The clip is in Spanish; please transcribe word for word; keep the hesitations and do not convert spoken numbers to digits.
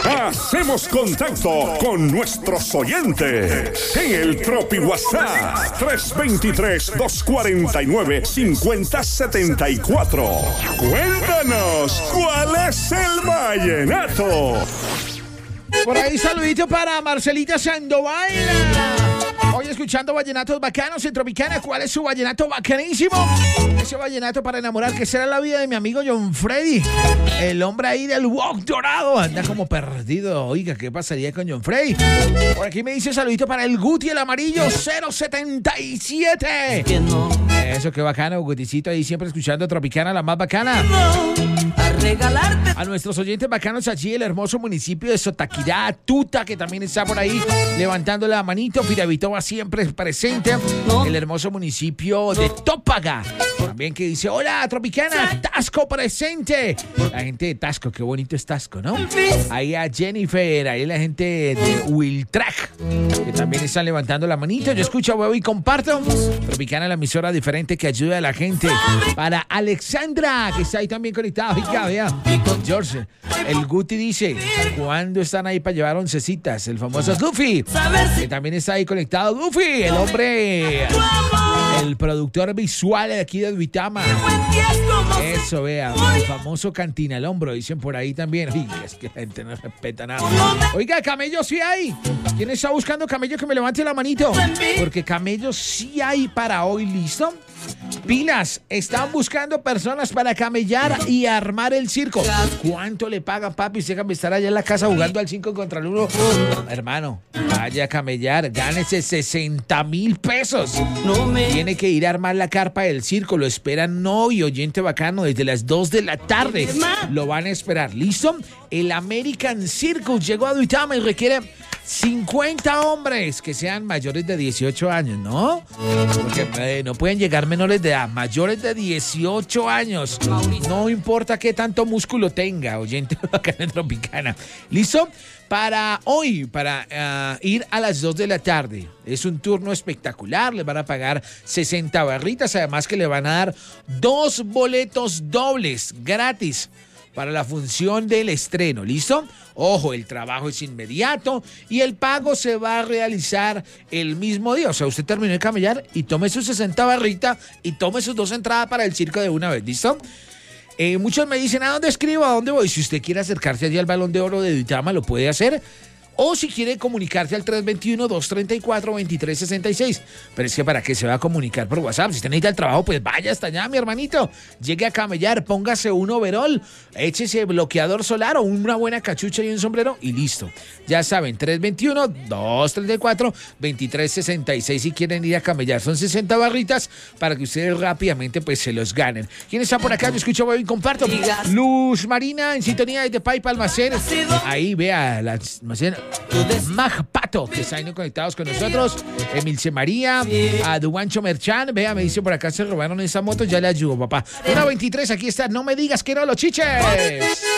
Hacemos contacto con nuestros oyentes en el Tropi WhatsApp tres dos tres, dos cuatro nueve, cinco cero siete cuatro. Cuéntanos, ¿cuál es el vallenato? Por ahí saludito para Marcelita Sandoval. Hoy escuchando vallenatos bacanos en Tropicana. ¿Cuál es su vallenato bacanísimo? Ese vallenato para enamorar, que será la vida de mi amigo John Freddy. El hombre ahí del Wok Dorado. Anda como perdido. Oiga, ¿qué pasaría con John Freddy? Por aquí me dice saludito para el Guti, el amarillo cero setenta y siete. Eso, qué bacano, Guticito ahí siempre escuchando Tropicana, la más bacana. A nuestros oyentes bacanos allí, el hermoso municipio de Sotaquirá, Tuta, que también está por ahí levantando la manito. Piravitoa siempre presente. El hermoso municipio de Tópaga, también, que dice, hola, Tropicana, Tasco presente. La gente de Tasco, qué bonito es Tasco, ¿no? Ahí a Jennifer, ahí la gente de Wiltrack, que también están levantando la manito. Yo escucho, huevo y comparto. Tropicana, la emisora diferente que ayuda a la gente. Para Alexandra, que está ahí también conectada. Oiga, vea, George, el Guti dice, ¿cuándo están ahí para llevar oncecitas? El famoso Luffy, que también está ahí conectado. Luffy, el hombre, el productor visual de aquí de Duitama. Eso, vea, el famoso Cantina al Hombro, dicen por ahí también. Oiga, es que la gente no respeta nada. Oiga, camellos sí hay. ¿Quién está buscando camello? Que me levante la manito, porque camellos sí hay para hoy. ¿Listo? Pilas, están buscando personas para camellar y armar el circo. ¿Cuánto le pagan, papi? Se déjame estar allá en la casa jugando al cinco contra el uno. Hermano, vaya a camellar, gánese sesenta mil pesos. Tiene que ir a armar la carpa del circo. Lo esperan hoy, oyente bacano, desde las dos de la tarde. Lo van a esperar. ¿Listo? El American Circus llegó a Duitama y requiere cincuenta hombres que sean mayores de dieciocho años, ¿no? Porque eh, no pueden llegar menores de edad, mayores de dieciocho años. No importa qué tanto músculo tenga, oyente bacana Tropicana. ¿Listo? Para hoy, para uh, ir a las dos de la tarde. Es un turno espectacular, le van a pagar sesenta barritas, además que le van a dar dos boletos dobles gratis para la función del estreno. ¿Listo? Ojo, el trabajo es inmediato y el pago se va a realizar el mismo día. O sea, usted terminó de camellar y tome sus sesenta barritas y tome sus dos entradas para el circo de una vez. ¿Listo? Eh, muchos me dicen, ¿a dónde escribo? ¿A dónde voy? Si usted quiere acercarse allí al Balón de Oro de Duitama, lo puede hacer. O si quiere comunicarse al tres dos uno, dos tres cuatro, dos tres seis seis. Pero es que ¿para qué se va a comunicar por WhatsApp? Si usted necesita el trabajo, pues vaya hasta allá, mi hermanito. Llegue a camellar, póngase un overol, échese bloqueador solar o una buena cachucha y un sombrero y listo. Ya saben, tres dos uno, dos tres cuatro, dos tres seis seis si quieren ir a camellar. Son sesenta barritas para que ustedes rápidamente pues se los ganen. ¿Quién está por acá? Yo escucho, voy y comparto. Luz Marina en sintonía desde Paipa Almacén. Ahí, vea, la almacén. Mag Pato, que están conectados con nosotros. Emilce María, a Duancho Merchan. Vea, me dice por acá se robaron esa moto, ya le ayudo, papá. uno veintitrés, aquí está, no me digas que no, los chiches.